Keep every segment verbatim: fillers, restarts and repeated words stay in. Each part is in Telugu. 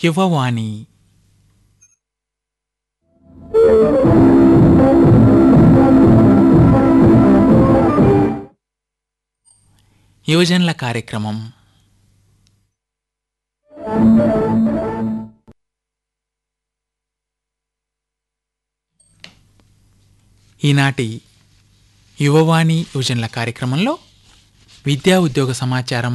యువవాణి. యువజనుల కార్యక్రమం. ఈనాటి యువవాణి యువజనుల కార్యక్రమంలో విద్యా ఉద్యోగ సమాచారం,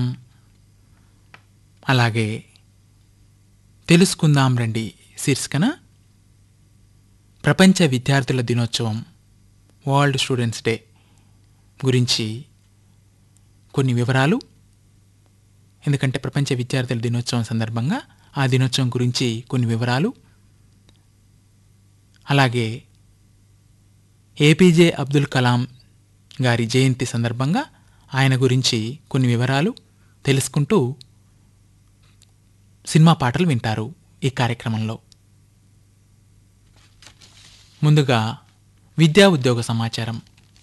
అలాగే తెలుసుకుందాం రండి శీర్షికన ప్రపంచ విద్యార్థుల దినోత్సవం, వరల్డ్ స్టూడెంట్స్ డే గురించి కొన్ని వివరాలు. ఎందుకంటే ప్రపంచ విద్యార్థుల దినోత్సవం సందర్భంగా ఆ దినోత్సవం గురించి కొన్ని వివరాలు, అలాగే ఏపీజే అబ్దుల్ కలాం గారి జయంతి సందర్భంగా ఆయన గురించి కొన్ని వివరాలు తెలుసుకుంటూ సినిమా పాటలు వింటారు ఈ కార్యక్రమంలో. ముందుగా విద్యా ఉద్యోగ సమాచారం.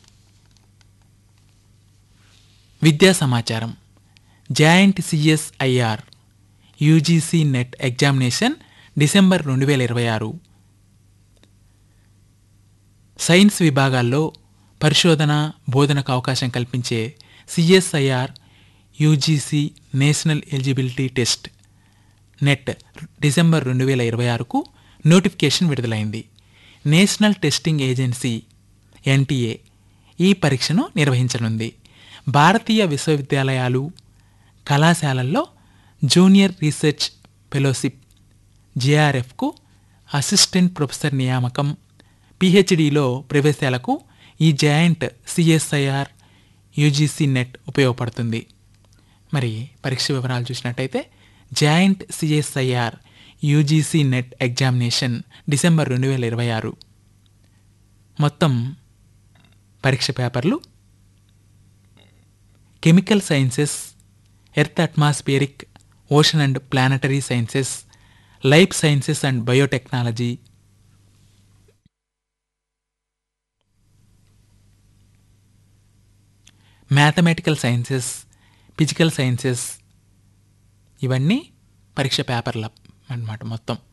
విద్యా సమాచారం. Joint CSIR UGC net examination December రెండు వేల ఇరవై ఆరు సైన్స్ విభాగాల్లో పరిశోధన బోధనకు అవకాశం కల్పించే CSIR UGC national eligibility test net December రెండు వేల ఇరవై ఆరుకు నోటిఫికేషన్ విడుదలైంది. నేషనల్ టెస్టింగ్ ఏజెన్సీ ఎన్టీఏ ఈ పరీక్షను నిర్వహించనుంది. భారతీయ విశ్వవిద్యాలయాలు, కళాశాలల్లో junior research fellowship జేఆర్ఎఫ్కు assistant professor నియామకం, పిహెచ్డిలో ప్రవేశాలకు ఈ జాయింట్ సిఎస్ఐఆర్ యూజీసీ నెట్ ఉపయోగపడుతుంది. మరి పరీక్ష వివరాలు చూసినట్టయితే joint CSIR UGC net examination December రెండు వేల ఇరవై ఆరు మొత్తం పరీక్ష పేపర్లు chemical sciences, earth atmospheric, ocean and planetary sciences, life sciences and biotechnology, mathematical sciences, physical sciences, ఇవన్నీ పరీక్ష పేపర్ల అన్నమాట మొత్తం.